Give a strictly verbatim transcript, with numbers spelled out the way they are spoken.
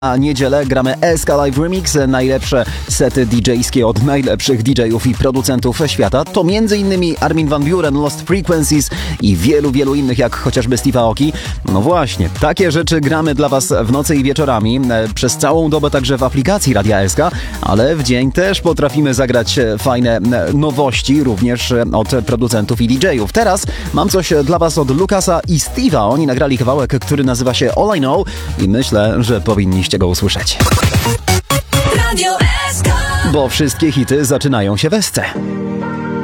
A niedzielę gramy S K Live Remix, najlepsze sety didżejskie od najlepszych didżejów i producentów świata. To między innymi Armin van Buuren, Lost Frequencies i wielu, wielu innych, jak chociażby Steve Aoki. No właśnie, takie rzeczy gramy dla Was w nocy i wieczorami, przez całą dobę także w aplikacji Radia S K, ale w dzień też potrafimy zagrać fajne nowości również od producentów i didżejów. Teraz mam coś dla Was od Lukasa i Steve'a. Oni nagrali kawałek, który nazywa się All I Know i myślę, że powinniście go usłyszeć. Radio S K. Bo wszystkie hity zaczynają się w S C.